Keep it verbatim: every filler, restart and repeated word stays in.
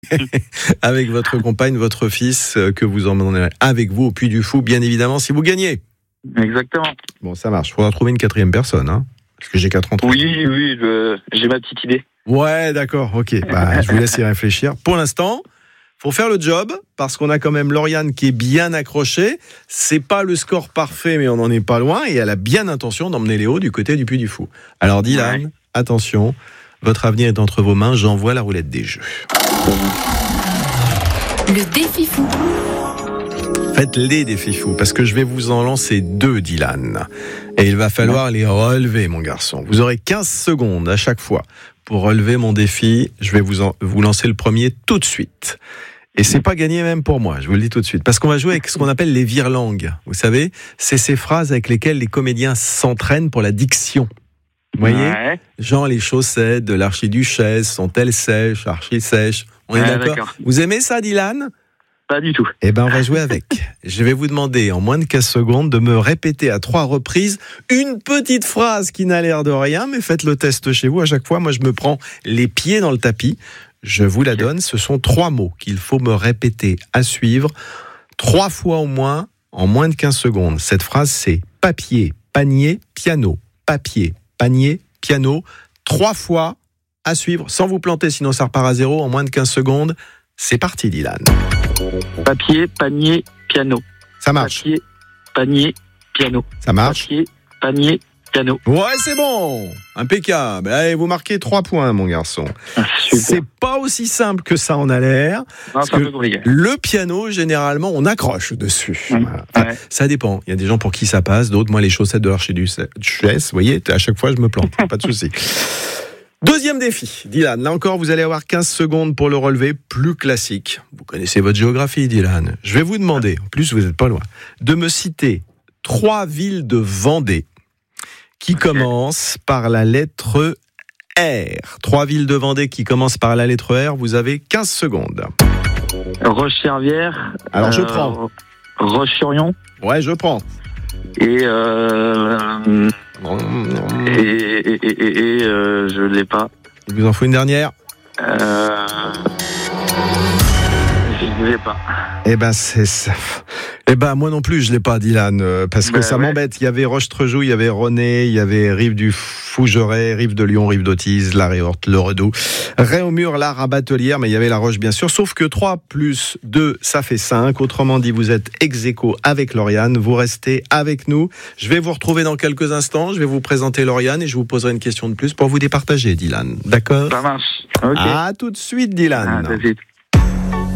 avec votre compagne, votre fils, euh, que vous emmenez avec vous au Puy du Fou, bien évidemment, si vous gagnez. Exactement. Bon, ça marche. Il faudra trouver une quatrième personne, hein, parce que j'ai quatre entrées. Oui, oui, je- j'ai ma petite idée. Ouais, d'accord, ok. Bah, je vous laisse y réfléchir. Pour l'instant, faut faire le job, parce qu'on a quand même Lauriane qui est bien accrochée. C'est pas le score parfait, mais on n'en est pas loin, et elle a bien l'intention d'emmener Léo du côté du Puy du Fou. Alors Dylan, Ouais. attention, votre avenir est entre vos mains, j'envoie la roulette des jeux. Le défi fou. Faites les défis fous, parce que je vais vous en lancer deux, Dylan. Et il va falloir les relever, mon garçon. Vous aurez quinze secondes à chaque fois pour relever mon défi. Je vais vous, en, vous lancer le premier tout de suite. Et c'est pas gagné même pour moi, je vous le dis tout de suite. Parce qu'on va jouer avec ce qu'on appelle les virelangues. Vous savez, c'est ces phrases avec lesquelles les comédiens s'entraînent pour la diction. Vous voyez, Ouais. genre les chaussettes de l'archiduchesse sont-elles sèches, archi-sèches. On est Ouais, d'accord, d'accord. Vous aimez ça, Dylan ? Pas du tout. Eh ben, on va jouer avec. Je vais vous demander, en moins de quinze secondes, de me répéter à trois reprises une petite phrase qui n'a l'air de rien, mais faites le test chez vous. À chaque fois, moi, je me prends les pieds dans le tapis. Je vous la donne. Ce sont trois mots qu'il faut me répéter à suivre, trois fois au moins, en moins de quinze secondes. Cette phrase, c'est papier, panier, piano. Papier, panier, piano. Trois fois à suivre, sans vous planter, sinon ça repart à zéro en moins de quinze secondes. C'est parti, Dylan. Papier, panier, piano. Ça marche. Papier, panier, piano. Ça marche. Papier, panier, piano. Ouais, c'est bon. Impeccable. Allez, vous marquez trois points, mon garçon. Ah, super. C'est pas aussi simple que ça en a l'air. Non, c'est un peu compliqué. Le piano, généralement, on accroche dessus. Mmh. Voilà. Enfin, Ouais. ça dépend. Il y a des gens pour qui ça passe, d'autres, moi, les chaussettes de l'archiduchesse, vous voyez, à chaque fois, je me plante. Pas de souci. Deuxième défi, Dylan. Là encore, vous allez avoir quinze secondes pour le relever, plus classique. Vous connaissez votre géographie, Dylan. Je vais vous demander, en plus, vous n'êtes pas loin, de me citer trois villes de Vendée qui Ok. commencent par la lettre R. Trois villes de Vendée qui commencent par la lettre R. Vous avez quinze secondes. Roche-Servière. Alors, je euh, prends. Roche-sur-Yon. Ouais, je prends. Et, euh, et, et, et, et, et, euh, je l'ai pas. Il vous en faut une dernière. Euh, je l'ai pas. Eh ben, c'est ça. Eh ben, moi non plus, je l'ai pas, Dylan, euh, parce que Ben ça ouais. m'embête. Il y avait Roche-Trejoux, il y avait René, il y avait Rive du Fougeray, Rive de Lyon, Rive d'Autise, La Réorte, Le Redoux, Réaumur, La Rabatelière, mais il y avait La Roche, bien sûr. Sauf que trois plus deux, ça fait cinq. Autrement dit, vous êtes ex aequo avec Lauriane. Vous restez avec nous. Je vais vous retrouver dans quelques instants. Je vais vous présenter Lauriane et je vous poserai une question de plus pour vous départager, Dylan. D'accord? Ça marche. Ok. À tout de suite, Dylan. Ah, tout de suite.